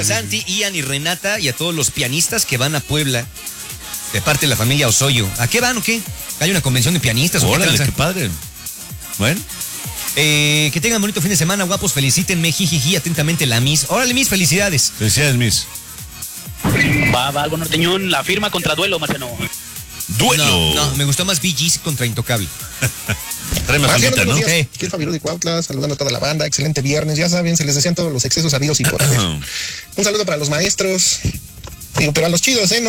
Santi, Ian y Renata y a todos los pianistas que van a Puebla de parte de la familia Osoyo. ¿A qué van o qué? ¿Hay una convención de pianistas o qué Órale, tranza? qué padre. Bueno. Que tengan bonito fin de semana, guapos. Felicítenme, jijiji, atentamente la Miss. Órale, Miss, felicidades. Felicidades, Miss. Va algo norteñón, la firma contra Duelo, Marciano. ¡Duelo! No, me gustó más Bee Gees contra Intocable. Tráeme Marciano, Juanita, ¿no? buenos días. Sí. Aquí el Fabio de Cuautla, saludando a toda la banda. Excelente viernes, ya saben, se les desean todos los excesos habidos y por haber. Un saludo para los maestros. Digo, pero a los chidos, ¿eh?